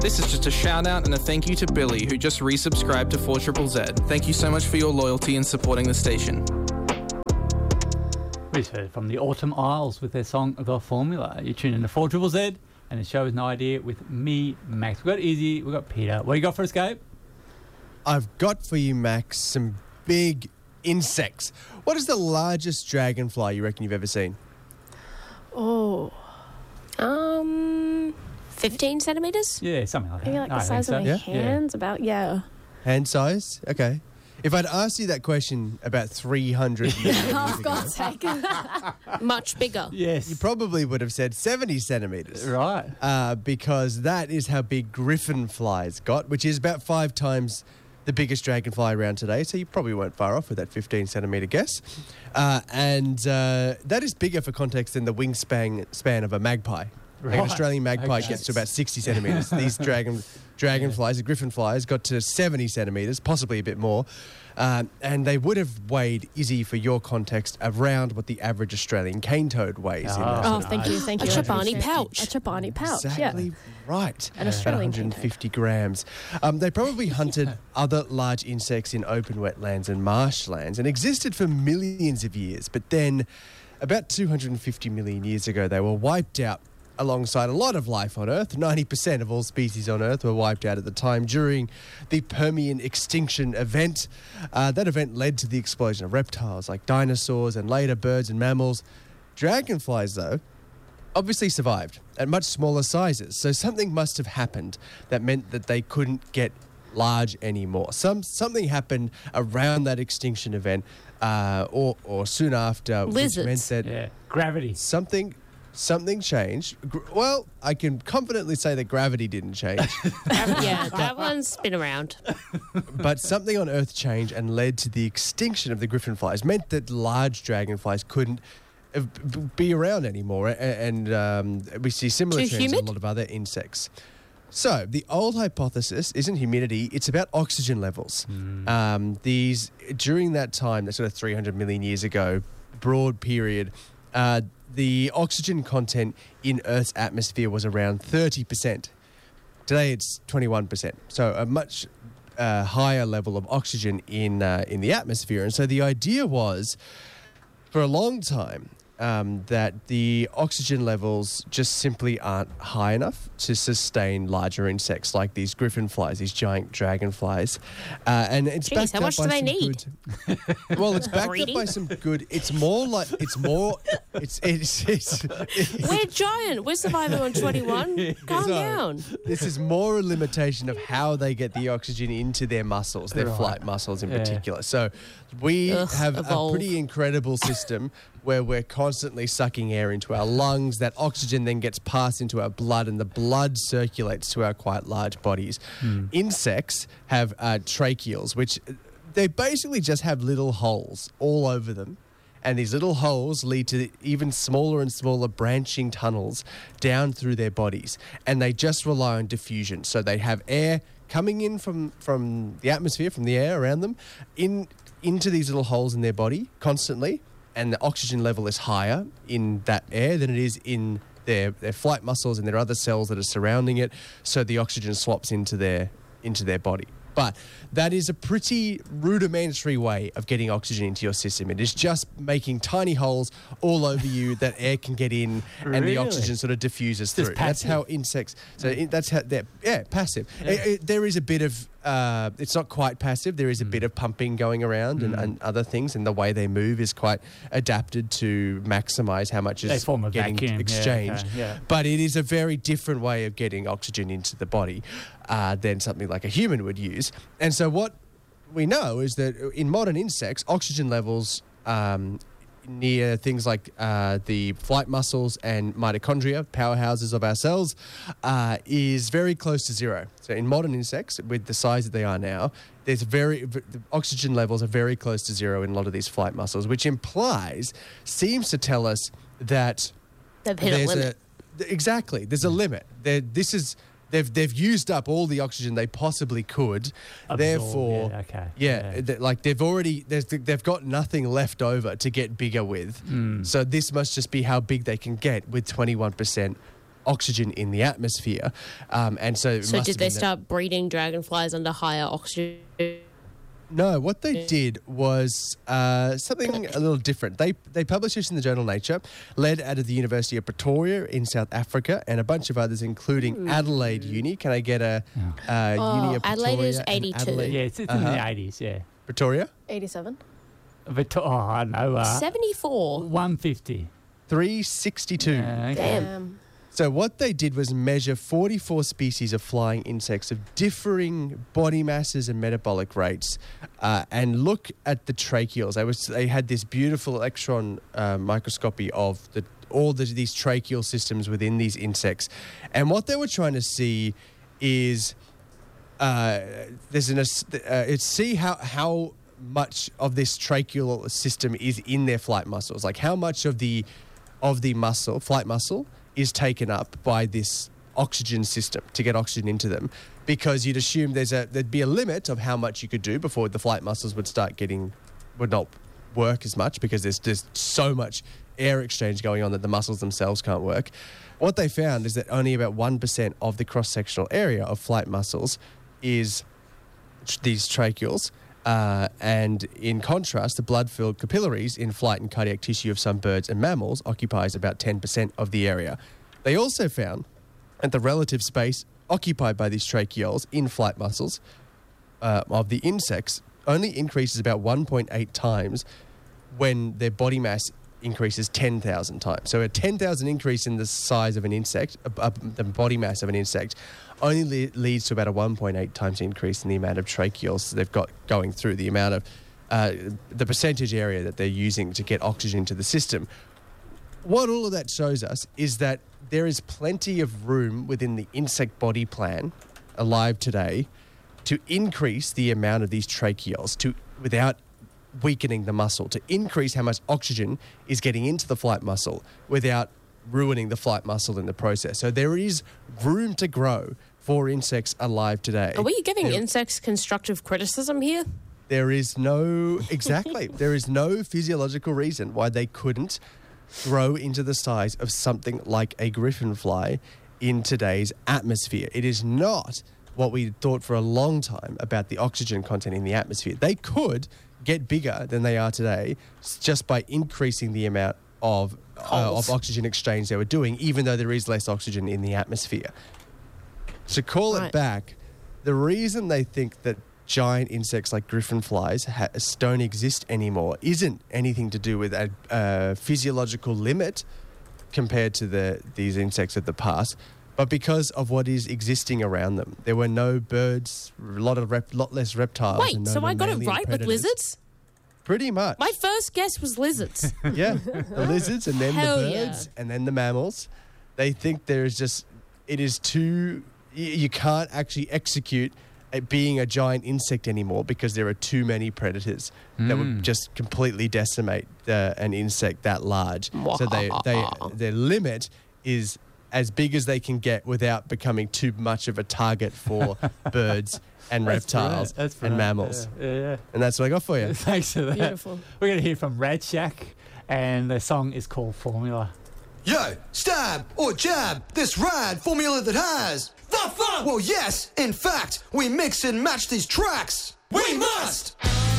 This is just a shout out and a thank you to Billy, who just resubscribed to 4ZZZ. Thank you so much for your loyalty and supporting the station. We just heard from the Autumn Isles with their song The Formula. You tune in to 4ZZZ and the show is No Idea with me, Max. We've got Izzy, we've got Peter. What you got for us, Gabe? I've got for you, Max, some big insects. What is the largest dragonfly you reckon you've ever seen? 15 centimetres? Yeah, something like that. Maybe like No, the I size think of so. my hands, about, Hand size? Okay. If I'd asked you that question about 300 years Oh, ago, God's sake. Much bigger. Yes. you probably would have said 70 centimetres. Right. Because that is how big griffin flies got, which is about 5 times the biggest dragonfly around today. So you probably weren't far off with that 15 centimetre guess. And that is bigger for context than the wingspan of a magpie. Like an Right. Australian magpie Okay. gets to about 60 centimetres. These dragonflies, the griffin flies, got to 70 centimetres, possibly a bit more. And they would have weighed, Izzy, for your context, around what the average Australian cane toad weighs. In that Oh, Oh, sort of thank you. A I Chobani appreciate it. pouch. A Chobani pouch, Exactly right. An Australian 150 grams. They probably hunted other large insects in open wetlands and marshlands and existed for millions of years. But then, about 250 million years ago, they were wiped out alongside a lot of life on Earth. 90% of all species on Earth were wiped out at the time during the Permian extinction event. That event led to the explosion of reptiles like dinosaurs and later birds and mammals. Dragonflies, though, obviously survived at much smaller sizes. So something must have happened that meant that they couldn't get large anymore. Something happened around that extinction event or soon after, Lizards. which meant that Yeah. Gravity. something changed. Well, I can confidently say that gravity didn't change, Yeah, that one's been around. but something on Earth changed and led to the extinction of the griffin flies, meant that large dragonflies couldn't be around anymore, and we see similar Too trends in a humid? lot of other insects. So the old hypothesis isn't humidity; it's about oxygen levels. These during that time, that sort of 300 million years ago, broad period, the oxygen content in Earth's atmosphere was around 30%. Today, it's 21%. So a much higher level of oxygen in the atmosphere, and so the idea was, for a long time, that the oxygen levels just simply aren't high enough to sustain larger insects like these griffin flies, these giant dragonflies. And it's Jeez, backed how up much by do they some need? good- Well, it's backed up Breeding? by some good. It's more. It's We're giant. We're surviving on 21. Calm down. This is more a limitation of how they get the oxygen into their muscles, their Right. flight muscles in Yeah. particular. So we have evolve. a pretty incredible system where we're constantly sucking air into our lungs. That oxygen then gets passed into our blood, and the blood circulates to our quite large bodies. Insects have tracheals, which they basically just have little holes all over them. And these little holes lead to even smaller and smaller branching tunnels down through their bodies. And they just rely on diffusion. So they have air coming in from the atmosphere, from the air around them, into these little holes in their body constantly. And the oxygen level is higher in that air than it is in their flight muscles and their other cells that are surrounding it. So the oxygen swaps into their body. But that is a pretty rudimentary way of getting oxygen into your system. It is just making tiny holes all over you that air can get in, and the Really? oxygen sort of diffuses Just through. That's passive. how insects. So that's how they're passive. There is a bit of. It's not quite passive. There is a bit of pumping going around and other things, and the way they move is quite adapted to maximise how much They is form a getting vacuum. Yeah, exchanged. okay, yeah. But it is a very different way of getting oxygen into the body than something like a human would use. And so what we know is that in modern insects, oxygen levels near things like the flight muscles and mitochondria, powerhouses of our cells, is very close to zero. So in modern insects, with the size that they are now, the oxygen levels are very close to zero in a lot of these flight muscles, which seems to tell us that They've hit a there's limit. exactly, there's a limit. They've used up all the oxygen they possibly could. Absorb, Therefore, yeah, okay. yeah, Yeah. like they've got nothing left over to get bigger with. So this must just be how big they can get with 21% oxygen in the atmosphere. And so it So must did have they been that- start breeding dragonflies under higher oxygen? No, what they did was something a little different. They published this in the journal Nature, led out of the University of Pretoria in South Africa, and a bunch of others, including Adelaide Uni. Can I get a Uni of Pretoria? Adelaide is and 82. Adelaide? Yeah, it's in the 80s, yeah. Pretoria? 87. But, I don't know. 74. 150. 362. Okay. Damn. So what they did was measure 44 species of flying insects of differing body masses and metabolic rates, and look at the tracheals. They had this beautiful electron microscopy of these tracheal systems within these insects, and what they were trying to see is see how much of this tracheal system is in their flight muscles, like how much of the flight muscle is taken up by this oxygen system to get oxygen into them, because you'd assume there'd be a limit of how much you could do before the flight muscles would not work as much, because there's so much air exchange going on that the muscles themselves can't work. What they found is that only about 1% of the cross-sectional area of flight muscles is these tracheals. And in contrast, the blood-filled capillaries in flight and cardiac tissue of some birds and mammals occupies about 10% of the area. They also found that the relative space occupied by these tracheoles in flight muscles of the insects only increases about 1.8 times when their body mass increases 10,000 times. So a 10,000 increase in the size of an insect, the body mass of an insect, only leads to about a 1.8 times increase in the amount of tracheoles they've got going through, the amount of the percentage area that they're using to get oxygen into the system. What all of that shows us is that there is plenty of room within the insect body plan alive today to increase the amount of these tracheoles without weakening the muscle, to increase how much oxygen is getting into the flight muscle without ruining the flight muscle in the process. So there is room to grow for insects alive today. Are we giving insects constructive criticism here? There is no physiological reason why they couldn't grow into the size of something like a griffin fly in today's atmosphere. It is not what we thought for a long time about the oxygen content in the atmosphere. They could get bigger than they are today just by increasing the amount of oxygen exchange they were doing, even though there is less oxygen in the atmosphere. To call it back, the reason they think that giant insects like griffin flies don't exist anymore isn't anything to do with a physiological limit compared to these insects of the past, but because of what is existing around them. There were no birds, a lot less reptiles. Wait, and no so I got it mammalian right predators. with lizards? Pretty much. My first guess was lizards. Yeah, the lizards and then Hell the birds yeah. and then the mammals. They think you can't actually execute being a giant insect anymore because there are too many predators that would just completely decimate an insect that large. So their limit is as big as they can get without becoming too much of a target for birds and reptiles and mammals. Yeah. And that's what I got for you. Thanks for that. Beautiful. We're going to hear from Rad Shack, and the song is called Formula. Yo, stab or jab this rad formula that has the fun. Well, yes, in fact, we mix and match these tracks. We must.